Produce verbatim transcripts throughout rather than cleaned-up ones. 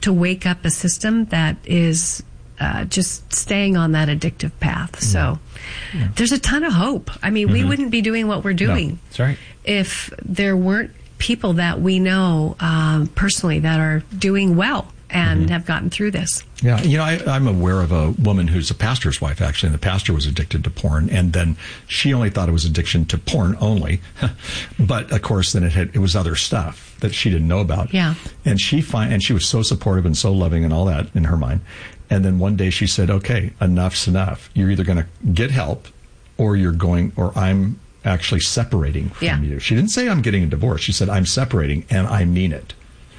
to wake up a system that is uh, just staying on that addictive path. So yeah. there's a ton of hope. I mean, mm-hmm. we wouldn't be doing what we're doing no, that's right. if there weren't people that we know um, personally that are doing well and mm-hmm. have gotten through this. Yeah, you know, I, I'm aware of a woman who's a pastor's wife, actually, and the pastor was addicted to porn, and then she only thought it was addiction to porn only. But, of course, then it had it was other stuff that she didn't know about. Yeah. And she find, and she was so supportive and so loving and all that in her mind. And then one day she said, okay, enough's enough. You're either going to get help or you're going, or I'm actually separating from yeah. you. She didn't say I'm getting a divorce. She said, I'm separating, and I mean it.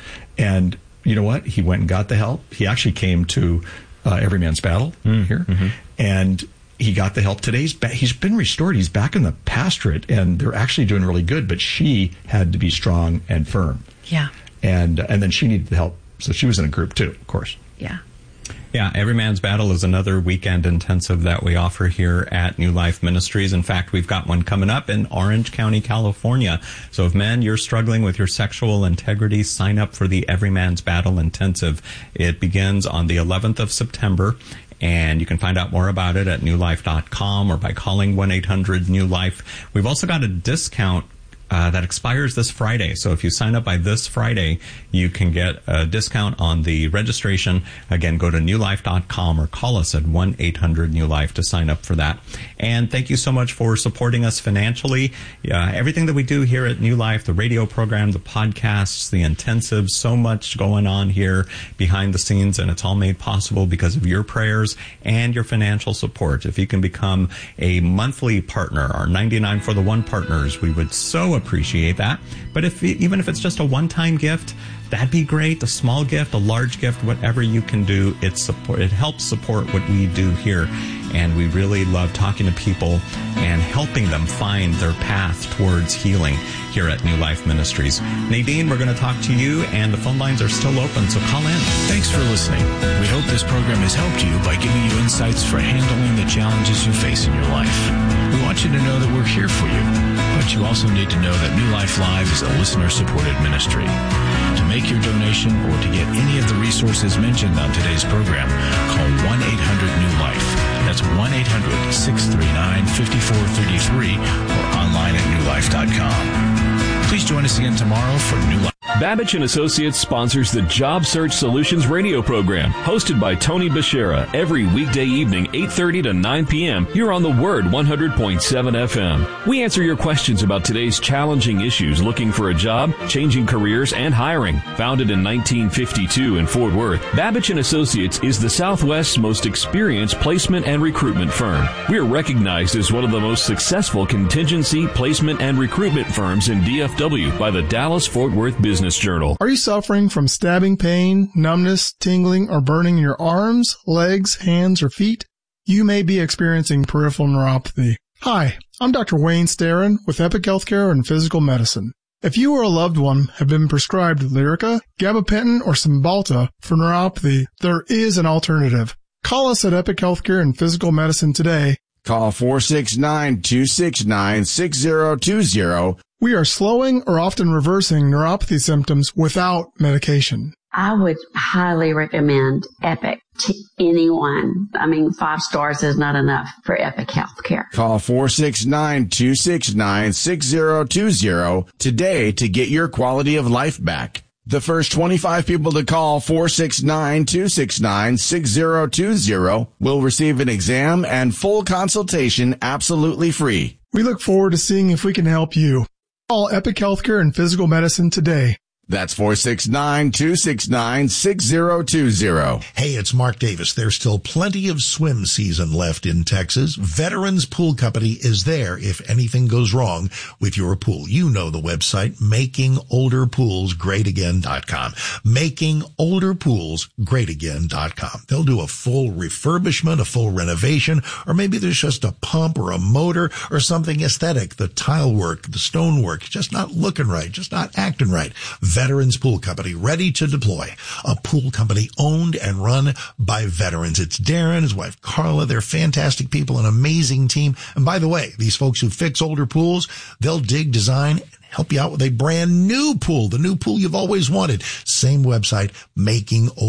And you know what? He went and got the help. He actually came to uh, Every Man's Battle mm, here, mm-hmm. and he got the help. Today, he's, ba- he's been restored. He's back in the pastorate, and they're actually doing really good, but she had to be strong and firm. Yeah. And, and then she needed the help, so she was in a group too, of course. Yeah. Yeah, Every Man's Battle is another weekend intensive that we offer here at New Life Ministries. In fact, we've got one coming up in Orange County, California. So if, men, you're struggling with your sexual integrity, sign up for the Every Man's Battle Intensive. It begins on the eleventh of September. And you can find out more about it at new life dot com or by calling one eight hundred new life. We've also got a discount Uh, that expires this Friday. So if you sign up by this Friday, you can get a discount on the registration. Again, go to new life dot com or call us at one eight hundred new life to sign up for that. And thank you so much for supporting us financially. Uh, everything that we do here at New Life, the radio program, the podcasts, the intensives, so much going on here behind the scenes, and it's all made possible because of your prayers and your financial support. If you can become a monthly partner, our ninety-nine for the one partners, we would so appreciate that. But if even if it's just a one-time gift, that'd be great. A small gift, a large gift, whatever you can do, it support it helps support what we do here. And we really love talking to people and helping them find their path towards healing here at New Life Ministries. Nadine, we're going to talk to you, and the phone lines are still open, so call in. Thanks for listening. We hope this program has helped you by giving you insights for handling the challenges you face in your life. We want you to know that we're here for you, but you also need to know that New Life Live is a listener-supported ministry. To make your donation or to get any of the resources mentioned on today's program, call one eight hundred new life. That's one eight hundred six three nine five four three three or online at new life dot com. Please join us again tomorrow for New Life. Babbage and Associates sponsors the Job Search Solutions radio program, hosted by Tony Bashera, every weekday evening, eight thirty to nine p.m. You're on the Word one hundred point seven F M. We answer your questions about today's challenging issues, looking for a job, changing careers, and hiring. Founded in nineteen fifty-two in Fort Worth, Babbage and Associates is the Southwest's most experienced placement and recruitment firm. We are recognized as one of the most successful contingency, placement, and recruitment firms in D F W by the Dallas-Fort Worth Business Journal. Are you suffering from stabbing pain, numbness, tingling, or burning in your arms, legs, hands, or feet? You may be experiencing peripheral neuropathy. Hi, I'm Doctor Wayne Starron with Epic Healthcare and Physical Medicine. If you or a loved one have been prescribed Lyrica, gabapentin, or Cymbalta for neuropathy, there is an alternative. Call us at Epic Healthcare and Physical Medicine today. Call four six nine, two six nine, six zero two zero. We are slowing or often reversing neuropathy symptoms without medication. I would highly recommend Epic to anyone. I mean, five stars is not enough for Epic Healthcare. Call four six nine, two six nine, six zero two zero today to get your quality of life back. The first twenty-five people to call four six nine, two six nine, six zero two zero will receive an exam and full consultation absolutely free. We look forward to seeing if we can help you. Call Epic Healthcare and Physical Medicine today. That's four six nine, two six nine, six zero two zero. Hey, it's Mark Davis. There's still plenty of swim season left in Texas. Veterans Pool Company is there if anything goes wrong with your pool. You know the website, making older pools great again dot com. making older pools great again dot com. They'll do a full refurbishment, a full renovation, or maybe there's just a pump or a motor or something aesthetic. The tile work, the stone work, just not looking right, just not acting right. Veterans Pool Company, ready to deploy. A pool company owned and run by veterans. It's Darren, his wife Carla. They're fantastic people, an amazing team. And by the way, these folks who fix older pools, they'll dig, design, and help you out with a brand new pool, the new pool you've always wanted. Same website, making